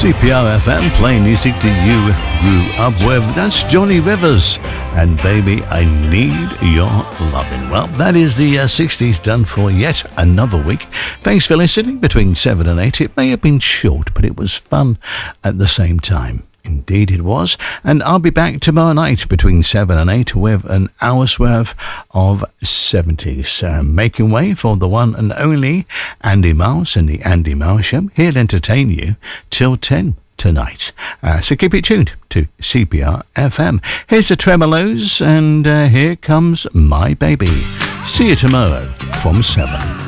CPR FM, playing music that you grew up with. That's Johnny Rivers and Baby, I Need Your Loving. Well, that is the 60s done for yet another week. Thanks for listening. Between 7 and 8, it may have been short, but it was fun at the same time. Indeed it was. And I'll be back tomorrow night between 7 and 8 with an hour's worth of 70s. Making way for the one and only Andy Miles and the Andy Miles Show. He'll entertain you till 10 tonight. So keep it tuned to CPR FM. Here's the Tremolos, and here comes My Baby. See you tomorrow from 7.